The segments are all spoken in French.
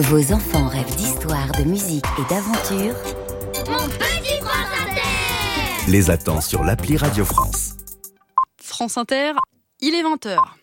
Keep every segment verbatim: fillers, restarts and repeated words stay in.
Vos enfants rêvent d'histoire, de musique et d'aventure. Mon petit France Inter Les attend sur l'appli Radio France. France Inter, il est vingt heures.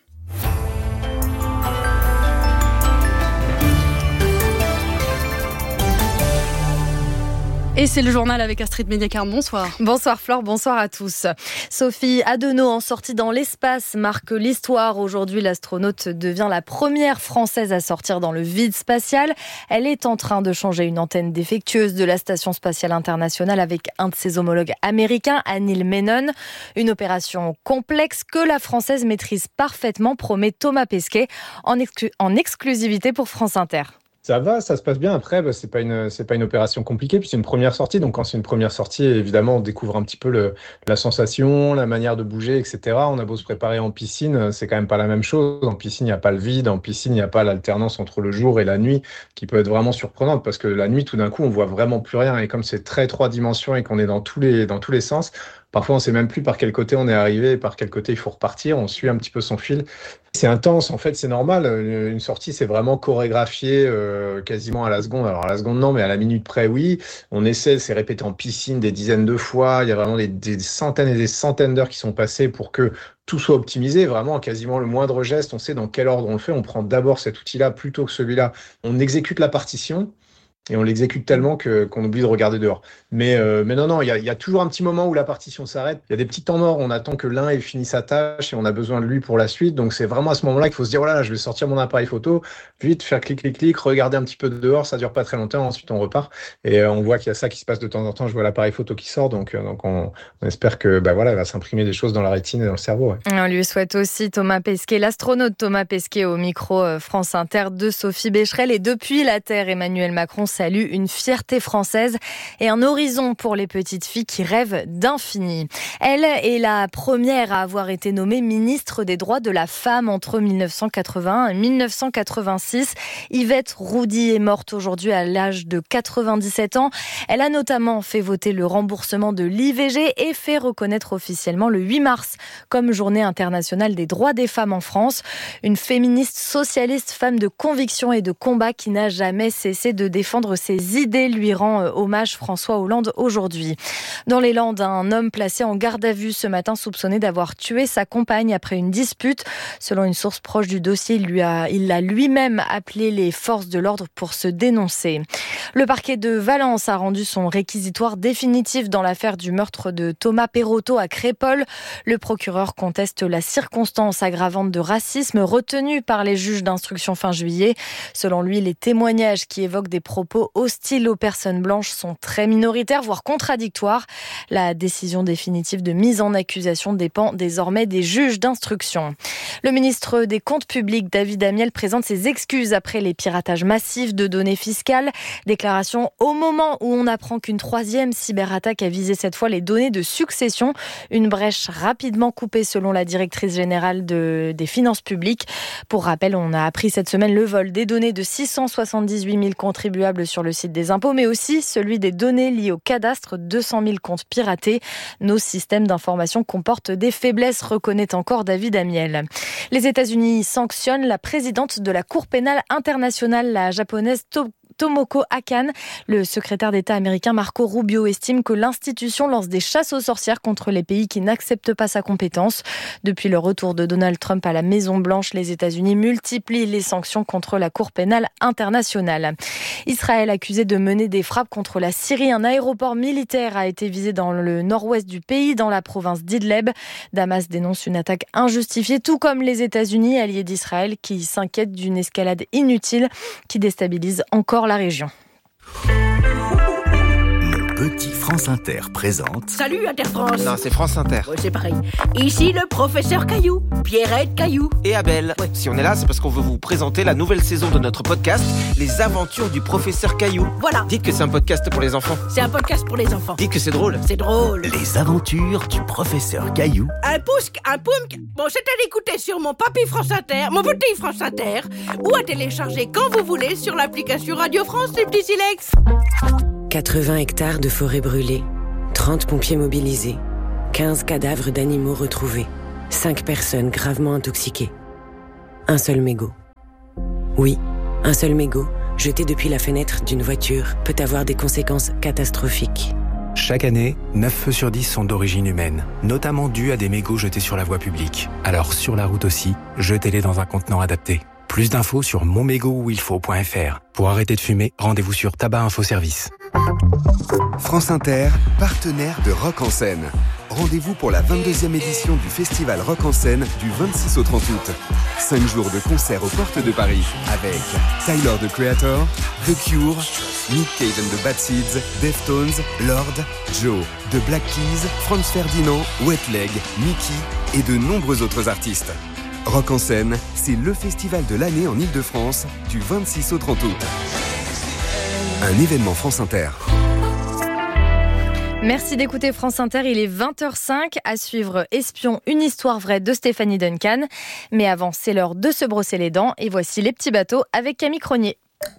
Et c'est le journal avec Astrid Méniacarne. Bonsoir. Bonsoir Flore, bonsoir à tous. Sophie Adenau, en sortie dans l'espace, marque l'histoire. Aujourd'hui, l'astronaute devient la première Française à sortir dans le vide spatial. Elle est en train de changer une antenne défectueuse de la Station spatiale internationale avec un de ses homologues américains, Neil Menon. Une opération complexe que la Française maîtrise parfaitement, promet Thomas Pesquet, en, exclu- en exclusivité pour France Inter. Ça va, ça se passe bien. Après, bah, c'est pas une, c'est pas une opération compliquée, puis c'est une première sortie. Donc, quand c'est une première sortie, évidemment, on découvre un petit peu le, la sensation, la manière de bouger, et cetera. On a beau se préparer en piscine, c'est quand même pas la même chose. En piscine, il n'y a pas le vide. En piscine, il n'y a pas l'alternance entre le jour et la nuit, qui peut être vraiment surprenante, parce que la nuit, tout d'un coup, on voit vraiment plus rien. Et comme c'est très trois dimensions et qu'on est dans tous les, dans tous les sens, parfois, on sait même plus par quel côté on est arrivé et par quel côté il faut repartir. On suit un petit peu son fil. C'est intense, en fait, c'est normal. Une sortie, c'est vraiment chorégraphié euh, quasiment à la seconde. Alors, à la seconde, non, mais à la minute près, oui. On essaie, c'est répété en piscine des dizaines de fois. Il y a vraiment des, des centaines et des centaines d'heures qui sont passées pour que tout soit optimisé. Vraiment, quasiment le moindre geste, on sait dans quel ordre on le fait. On prend d'abord cet outil-là plutôt que celui-là. On exécute la partition. Et on l'exécute tellement que, qu'on oublie de regarder dehors. Mais, euh, mais non, non, il y a, y a toujours un petit moment où la partition s'arrête. Il y a des petits temps morts, on attend que l'un ait fini sa tâche et on a besoin de lui pour la suite. Donc c'est vraiment à ce moment-là qu'il faut se dire, voilà, je vais sortir mon appareil photo, vite, faire clic, clic, clic, regarder un petit peu dehors, ça dure pas très longtemps, ensuite on repart. Et euh, on voit qu'il y a ça qui se passe de temps en temps, je vois l'appareil photo qui sort, donc, euh, donc on, on espère que bah, voilà, il va s'imprimer des choses dans la rétine et dans le cerveau. Ouais. On lui souhaite aussi Thomas Pesquet, l'astronaute Thomas Pesquet au micro France Inter de Sophie Becherel. Et depuis la Terre, Emmanuel Macron salue une fierté française et un horizon pour les petites filles qui rêvent d'infini. Elle est la première à avoir été nommée ministre des droits de la femme entre dix-neuf cent quatre-vingt-un et dix-neuf cent quatre-vingt-six. Yvette Roudy est morte aujourd'hui à l'âge de quatre-vingt-dix-sept ans. Elle a notamment fait voter le remboursement de l'I V G et fait reconnaître officiellement le huit mars comme journée internationale des droits des femmes en France. Une féministe socialiste, femme de conviction et de combat qui n'a jamais cessé de défendre ses idées, lui rend hommage François Hollande aujourd'hui. Dans les Landes, un homme placé en garde à vue ce matin soupçonné d'avoir tué sa compagne après une dispute. Selon une source proche du dossier, il, lui a, il a lui-même appelé les forces de l'ordre pour se dénoncer. Le parquet de Valence a rendu son réquisitoire définitif dans l'affaire du meurtre de Thomas Perotto à Crépol. Le procureur conteste la circonstance aggravante de racisme retenue par les juges d'instruction fin juillet. Selon lui, les témoignages qui évoquent des propos hostiles aux personnes blanches sont très minoritaires, voire contradictoires. La décision définitive de mise en accusation dépend désormais des juges d'instruction. Le ministre des Comptes publics, David Amiel, présente ses excuses après les piratages massifs de données fiscales. Déclaration au moment où on apprend qu'une troisième cyberattaque a visé cette fois les données de succession. Une brèche rapidement coupée selon la directrice générale de, des finances publiques. Pour rappel, on a appris cette semaine le vol des données de six cent soixante-dix-huit mille contribuables sur le site des impôts, mais aussi celui des données liées au cadastre, deux cent mille comptes piratés. Nos systèmes d'information comportent des faiblesses, reconnaît encore David Amiel. Les États-Unis sanctionnent la présidente de la Cour pénale internationale, la japonaise To- Tomoko Akan. Le secrétaire d'État américain Marco Rubio estime que l'institution lance des chasses aux sorcières contre les pays qui n'acceptent pas sa compétence. Depuis le retour de Donald Trump à la Maison-Blanche, les États-Unis multiplient les sanctions contre la Cour pénale internationale. Israël accusé de mener des frappes contre la Syrie. Un aéroport militaire a été visé dans le nord-ouest du pays, dans la province d'Idleb. Damas dénonce une attaque injustifiée, tout comme les États-Unis, alliés d'Israël, qui s'inquiètent d'une escalade inutile qui déstabilise encore la région. Petit France Inter présente... Salut Inter France. Non, c'est France Inter. Ouais, c'est pareil. Ici le professeur Caillou, Pierrette Caillou. Et Abel. Ouais. Si on est là, c'est parce qu'on veut vous présenter la nouvelle saison de notre podcast, Les Aventures du professeur Caillou. Voilà. Dites que c'est un podcast pour les enfants. C'est un podcast pour les enfants. Dites que c'est drôle. C'est drôle. Les Aventures du professeur Caillou. Un pousque, un poumque. Bon, c'est à l'écouter sur mon papy France Inter, mon petit France Inter, ou à télécharger quand vous voulez sur l'application Radio France, les petits silex. quatre-vingts hectares de forêt brûlée, trente pompiers mobilisés, quinze cadavres d'animaux retrouvés, cinq personnes gravement intoxiquées. Un seul mégot. Oui, un seul mégot, jeté depuis la fenêtre d'une voiture peut avoir des conséquences catastrophiques. Chaque année, neuf feux sur dix sont d'origine humaine, notamment dus à des mégots jetés sur la voie publique. Alors sur la route aussi, jetez-les dans un contenant adapté. Plus d'infos sur mon mégot où il faut point f r. Pour arrêter de fumer, rendez-vous sur Tabac Info Service. France Inter, partenaire de Rock en scène. Rendez-vous pour la vingt-deuxième édition du festival Rock en scène du vingt-six au trente août. Cinq jours de concerts aux portes de Paris avec Tyler, the Creator, The Cure, Nick Cave and the Bad Seeds, Deftones, Lord, Joe, The Black Keys, Franz Ferdinand, Wet Leg, Mickey et de nombreux autres artistes. Rock en scène, c'est le festival de l'année en Ile-de-France du vingt-six au trente août. Un événement France Inter. Merci d'écouter France Inter, il est vingt heures cinq, à suivre Espion, une histoire vraie de Stéphanie Duncan. Mais avant, c'est l'heure de se brosser les dents et voici les petits bateaux avec Camille Cronier.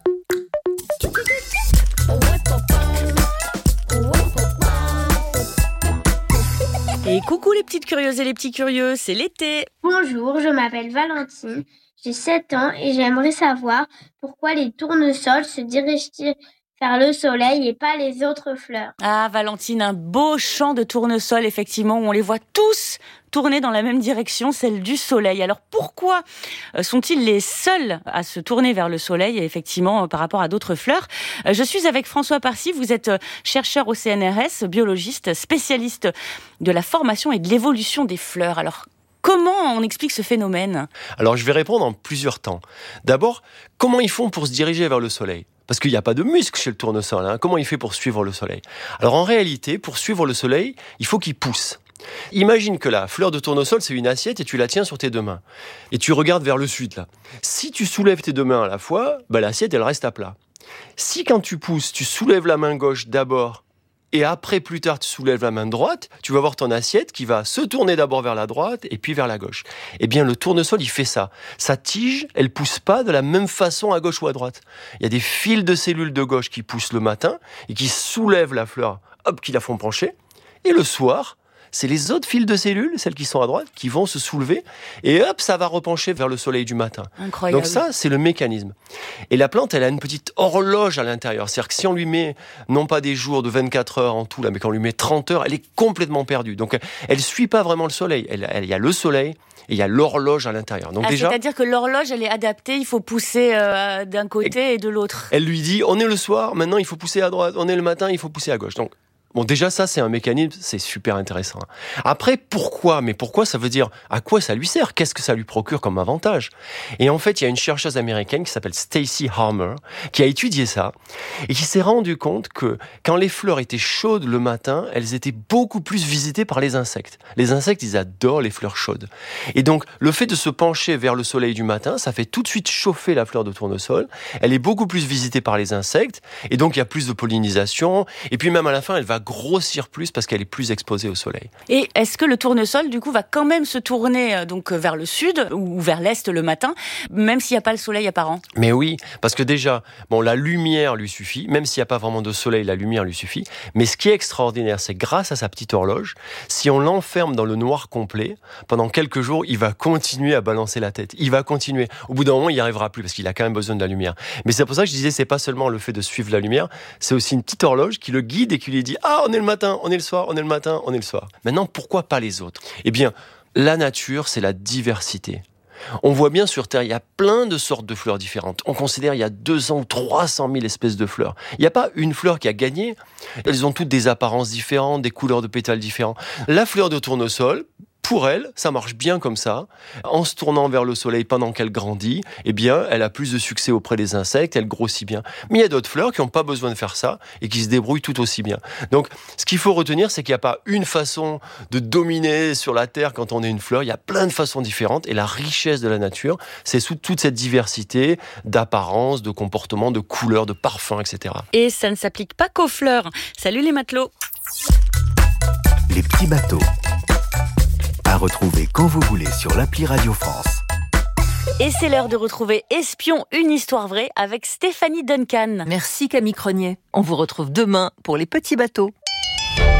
Et coucou les petites curieuses et les petits curieux, c'est l'été. Bonjour, je m'appelle Valentine, j'ai sept ans et j'aimerais savoir pourquoi les tournesols se dirigent-ils vers le soleil et pas les autres fleurs. Ah Valentine, un beau champ de tournesols effectivement où on les voit tous tourner dans la même direction, celle du soleil. Alors pourquoi sont-ils les seuls à se tourner vers le soleil et effectivement par rapport à d'autres fleurs ? Je suis avec François Parcy, vous êtes chercheur au C N R S, biologiste, spécialiste de la formation et de l'évolution des fleurs. Alors comment on explique ce phénomène ? Alors je vais répondre en plusieurs temps. D'abord, comment ils font pour se diriger vers le soleil ? Parce qu'il n'y a pas de muscle chez le tournesol. Hein. Comment il fait pour suivre le soleil ? Alors en réalité, pour suivre le soleil, il faut qu'il pousse. Imagine que la fleur de tournesol, c'est une assiette et tu la tiens sur tes deux mains. Et tu regardes vers le sud, là. Si tu soulèves tes deux mains à la fois, bah, l'assiette, elle reste à plat. Si quand tu pousses, tu soulèves la main gauche d'abord, et après, plus tard, tu soulèves la main droite, tu vas voir ton assiette qui va se tourner d'abord vers la droite et puis vers la gauche. Eh bien, le tournesol, il fait ça. Sa tige, elle pousse pas de la même façon à gauche ou à droite. Il y a des fils de cellules de gauche qui poussent le matin et qui soulèvent la fleur, hop, qui la font pencher. Et le soir, c'est les autres fils de cellules, celles qui sont à droite, qui vont se soulever et hop, ça va repencher vers le soleil du matin. Incroyable. Donc ça, c'est le mécanisme. Et la plante, elle a une petite horloge à l'intérieur. C'est-à-dire que si on lui met, non pas des jours de vingt-quatre heures en tout, là, mais qu'on lui met trente heures, elle est complètement perdue. Donc elle ne suit pas vraiment le soleil. Elle, elle, il y a le soleil, et il y a l'horloge à l'intérieur. Donc ah, déjà, c'est-à-dire que l'horloge, elle est adaptée, il faut pousser euh, d'un côté et, et de l'autre. Elle lui dit, on est le soir, maintenant il faut pousser à droite, on est le matin, il faut pousser à gauche. Donc bon, déjà, ça, c'est un mécanisme, c'est super intéressant. Après, pourquoi ? Mais pourquoi, ça veut dire à quoi ça lui sert ? Qu'est-ce que ça lui procure comme avantage ? Et en fait, il y a une chercheuse américaine qui s'appelle Stacy Harmer, qui a étudié ça, et qui s'est rendu compte que quand les fleurs étaient chaudes le matin, elles étaient beaucoup plus visitées par les insectes. Les insectes, ils adorent les fleurs chaudes. Et donc, le fait de se pencher vers le soleil du matin, ça fait tout de suite chauffer la fleur de tournesol. Elle est beaucoup plus visitée par les insectes, et donc il y a plus de pollinisation, et puis même à la fin, elle va grossir plus parce qu'elle est plus exposée au soleil. Et est-ce que le tournesol, du coup, va quand même se tourner donc vers le sud ou vers l'est le matin, même s'il n'y a pas le soleil apparent ? Mais oui, parce que déjà, bon, la lumière lui suffit, même s'il n'y a pas vraiment de soleil, la lumière lui suffit. Mais ce qui est extraordinaire, c'est grâce à sa petite horloge, si on l'enferme dans le noir complet, pendant quelques jours, il va continuer à balancer la tête. Il va continuer. Au bout d'un moment, il n'y arrivera plus parce qu'il a quand même besoin de la lumière. Mais c'est pour ça que je disais, c'est pas seulement le fait de suivre la lumière, c'est aussi une petite horloge qui le guide et qui lui dit « Ah, on est le matin, on est le soir, on est le matin, on est le soir. » Maintenant, pourquoi pas les autres ? Eh bien, la nature, c'est la diversité. On voit bien sur Terre, il y a plein de sortes de fleurs différentes. On considère il y a deux cents ou trois cent mille espèces de fleurs. Il n'y a pas une fleur qui a gagné. Elles ont toutes des apparences différentes, des couleurs de pétales différentes. La fleur de tournesol, pour elle, ça marche bien comme ça. En se tournant vers le soleil pendant qu'elle grandit, eh bien, elle a plus de succès auprès des insectes, elle grossit bien. Mais il y a d'autres fleurs qui n'ont pas besoin de faire ça et qui se débrouillent tout aussi bien. Donc, ce qu'il faut retenir, c'est qu'il n'y a pas une façon de dominer sur la Terre quand on est une fleur. Il y a plein de façons différentes et la richesse de la nature, c'est sous toute cette diversité d'apparence, de comportement, de couleurs, de parfums, et cetera. Et ça ne s'applique pas qu'aux fleurs. Salut les matelots. Les petits bateaux. À retrouver quand vous voulez sur l'appli Radio France. Et c'est l'heure de retrouver Espion, une histoire vraie avec Stéphanie Duncan. Merci Camille Cronier. On vous retrouve demain pour les petits bateaux.